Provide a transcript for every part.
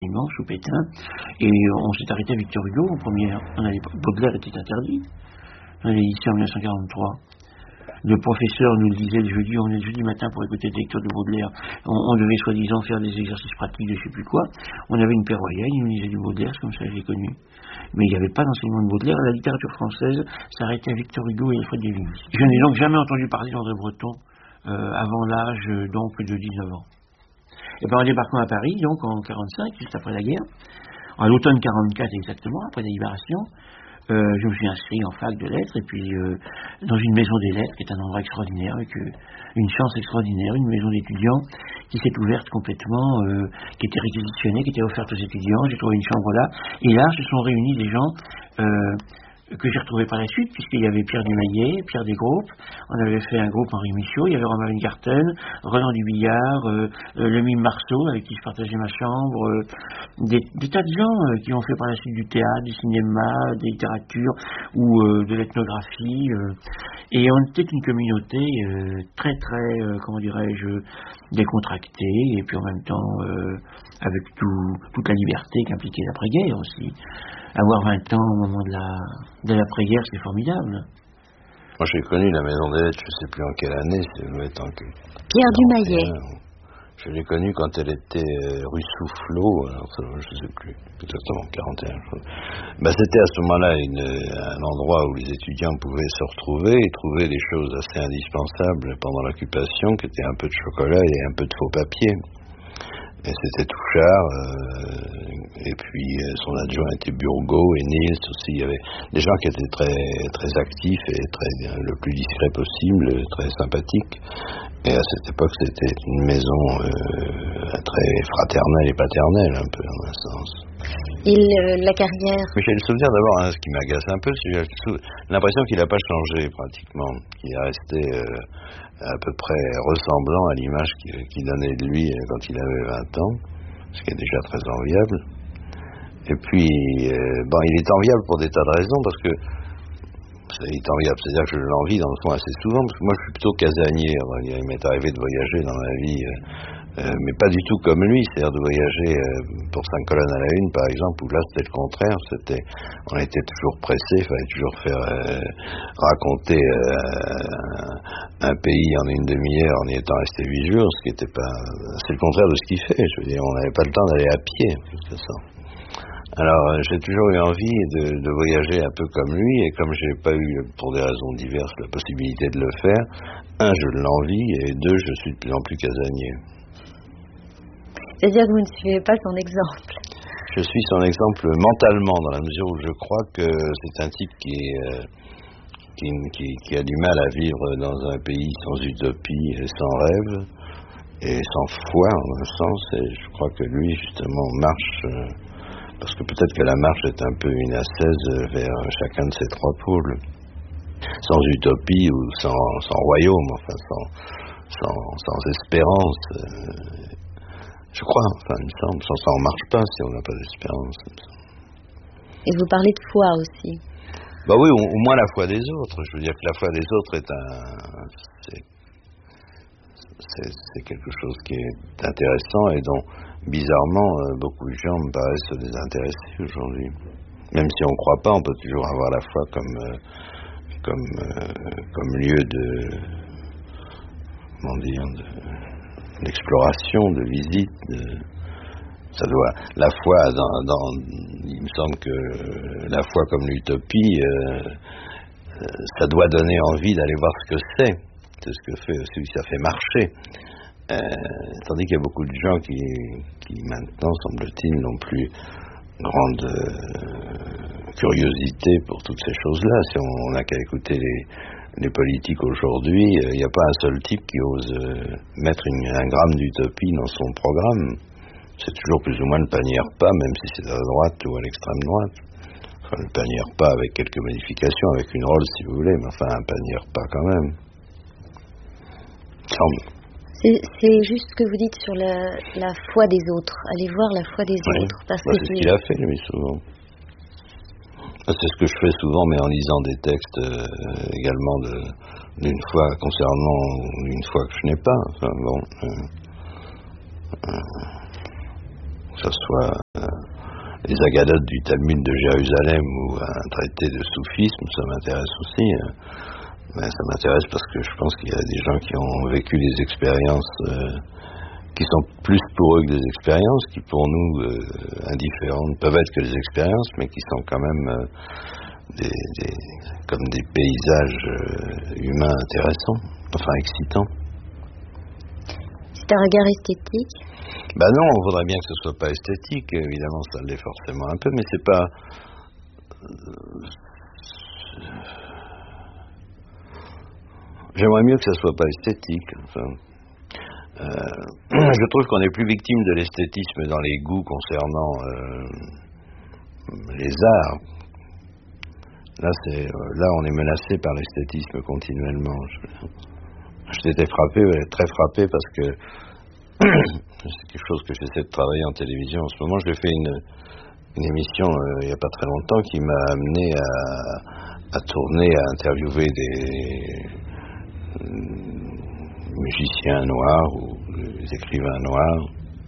dimanche ou Pétain, et on s'est arrêté à Victor Hugo en première. Baudelaire était interdit. On avait ici en 1943. Le professeur nous le disait le jeudi matin pour écouter des lectures de Baudelaire. On devait soi-disant faire des exercices pratiques de je sais plus quoi. On avait une paire royale, il nous lisait du Baudelaire, c'est comme ça que je l'ai connu. Mais il n'y avait pas d'enseignement de Baudelaire. La littérature française s'arrêtait à Victor Hugo et Alfred de Vigny. Je n'ai donc jamais entendu parler d'André Breton avant l'âge donc de 19 ans. Et bien en débarquant à Paris, donc en 45, juste après la guerre, en l'automne 44 exactement, après la libération, je me suis inscrit en fac de lettres, et puis dans une maison des lettres, qui est un endroit extraordinaire, avec une chance extraordinaire, une maison d'étudiants qui s'est ouverte complètement, qui était réquisitionnée, qui était offerte aux étudiants. J'ai trouvé une chambre là, et là se sont réunis des gens que j'ai retrouvés par la suite, puisqu'il y avait Pierre Desmaillet, Pierre Desgroupes, on avait fait un groupe Henri Michaud, il y avait Romain Garten, Roland Dubillard, le mime Marceau, avec qui je partageais ma chambre, des tas de gens qui ont fait par la suite du théâtre, du cinéma, de la littérature ou de l'ethnographie, et on était une communauté très très, comment dirais-je, décontractée, et puis en même temps avec toute la liberté qu'impliquait l'après-guerre aussi. Avoir 20 ans au moment de l'après-guerre, c'est formidable. Moi, j'ai connu la Maison des Lettres, je ne sais plus en quelle année, c'est en Pierre Dumayet. Je l'ai connue quand elle était rue Soufflot, alors je ne sais plus exactement, 41. C'était à ce moment-là un endroit où les étudiants pouvaient se retrouver et trouver des choses assez indispensables pendant l'occupation, qui étaient un peu de chocolat et un peu de faux papier. Et c'était Touchard, et puis son adjoint était Burgot, et Niels aussi. Il y avait des gens qui étaient très, très actifs et le plus discret possible, très sympathiques. Et à cette époque, c'était une maison très fraternelle et paternelle, un peu, dans un sens. La carrière... Mais j'ai le souvenir d'abord, ce qui m'agace un peu, c'est l'impression qu'il n'a pas changé pratiquement, qu'il est resté à peu près ressemblant à l'image qu'il donnait de lui quand il avait 20 ans, ce qui est déjà très enviable. Et puis, il est enviable pour des tas de raisons, parce que il est enviable, c'est-à-dire que je l'envie dans le fond assez souvent, parce que moi je suis plutôt casanier. Il m'est arrivé de voyager dans ma vie, mais pas du tout comme lui, c'est-à-dire de voyager pour 5 colonnes à la une, par exemple, où là c'était le contraire, on était toujours pressé, il fallait toujours faire raconter un pays en une demi-heure en y étant resté 8 jours, ce qui n'était pas... C'est le contraire de ce qu'il fait, je veux dire, on n'avait pas le temps d'aller à pied, c'est ça. Alors, j'ai toujours eu envie de voyager un peu comme lui, et comme j'ai pas eu, pour des raisons diverses, la possibilité de le faire, je l'envie, et 2, je suis de plus en plus casanier. C'est-à-dire que vous ne suivez pas son exemple? Je suis son exemple mentalement, dans la mesure où je crois que c'est un type qui a du mal à vivre dans un pays sans utopie et sans rêve, et sans foi, en un sens, et je crois que lui, justement, marche... parce que peut-être que la marche est un peu une ascèse vers chacun de ces 3 pôles. Sans utopie ou sans royaume, enfin sans espérance. Je crois, il me semble. Ça ne marche pas si on n'a pas d'espérance. Et vous parlez de foi aussi. Oui, au moins la foi des autres. Je veux dire que la foi des autres c'est quelque chose qui est intéressant et dont bizarrement, beaucoup de gens me paraissent se désintéresser aujourd'hui. Même si on ne croit pas, on peut toujours avoir la foi comme lieu d'exploration, de visite. La foi, il me semble que la foi comme l'utopie, ça doit donner envie d'aller voir ce que c'est. C'est ce que ça fait marcher. Tandis qu'il y a beaucoup de gens qui maintenant, semble-t-il, n'ont plus grande curiosité pour toutes ces choses-là. Si on n'a qu'à écouter les politiques aujourd'hui, il n'y a pas un seul type qui ose mettre un gramme d'utopie dans son programme. C'est toujours plus ou moins le panier repas, même si c'est à droite ou à l'extrême droite. Enfin, le panier repas avec quelques modifications, avec une Rolls si vous voulez, mais enfin un panier repas quand même. C'est juste ce que vous dites sur la foi des autres. Allez voir la foi des autres. Parce que c'est ce qu'il a fait, lui, souvent. C'est ce que je fais souvent, mais en lisant des textes également d'une foi concernant une foi que je n'ai pas. Enfin, bon, que ce soit les Agadotes du Talmud de Jérusalem ou un traité de soufisme, ça m'intéresse aussi. Ça m'intéresse parce que je pense qu'il y a des gens qui ont vécu des expériences qui sont plus pour eux que des expériences, qui pour nous indifférentes peuvent être que des expériences, mais qui sont quand même comme des paysages humains intéressants, enfin excitants. C'est un regard esthétique? Ben non, on voudrait bien que ce soit pas esthétique, évidemment ça l'est forcément un peu, mais c'est pas... J'aimerais mieux que ça soit pas esthétique, enfin... je trouve qu'on est plus victime de l'esthétisme dans les goûts concernant les arts. Là, on est menacé par l'esthétisme continuellement. J'étais très frappé parce que c'est quelque chose que j'essaie de travailler en télévision en ce moment. Je fais une émission il n'y a pas très longtemps qui m'a amené à tourner, à interviewer des musiciens noirs ou des écrivains noirs.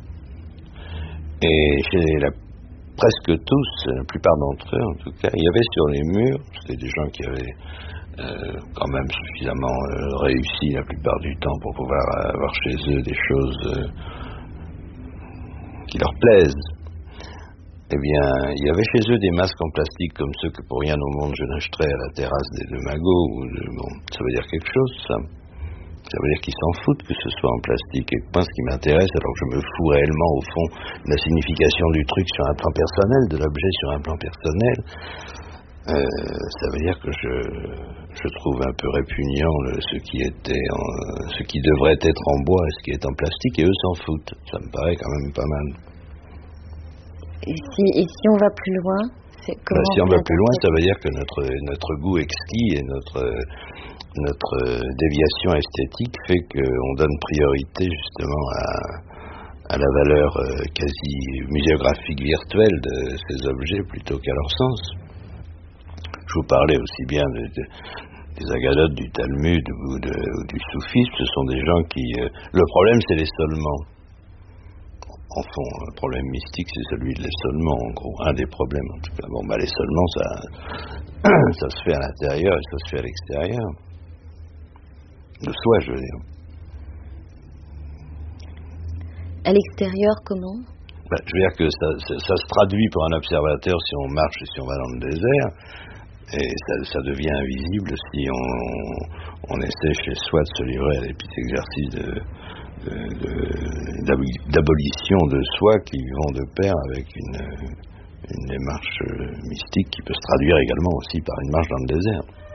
Et chez presque tous, la plupart d'entre eux en tout cas, il y avait sur les murs, c'était des gens qui avaient quand même suffisamment réussi la plupart du temps pour pouvoir avoir chez eux des choses qui leur plaisent. Eh bien, il y avait chez eux des masques en plastique comme ceux que pour rien au monde je n'achèterais à la terrasse des Deux Magots. Bon, ça veut dire quelque chose, ça. Ça veut dire qu'ils s'en foutent que ce soit en plastique. Et moi, ce qui m'intéresse, alors que je me fous réellement, au fond, de la signification du truc sur un plan personnel, de l'objet sur un plan personnel, ça veut dire que je trouve un peu répugnant ce qui devrait être en bois et ce qui est en plastique, et eux s'en foutent. Ça me paraît quand même pas mal. Et si on va plus loin, si on va plus loin, ça veut dire que notre goût exquis et notre déviation esthétique fait qu'on donne priorité justement à la valeur quasi muséographique virtuelle de ces objets plutôt qu'à leur sens. Je vous parlais aussi bien des Agadotes du Talmud ou du soufisme. Ce sont des gens qui... le problème, c'est l'essolement. En fond, le problème mystique, c'est celui de l'essolement, en gros. Un des problèmes, en tout cas. Bon, l'essolement, ça se fait à l'intérieur et ça se fait à l'extérieur. De soi, je veux dire. À l'extérieur, comment? Je veux dire que ça se traduit pour un observateur si on marche et si on va dans le désert, et ça devient invisible si on essaie chez soi de se livrer à des petits exercices d'abolition de soi qui vont de pair avec une démarche mystique qui peut se traduire également aussi par une marche dans le désert.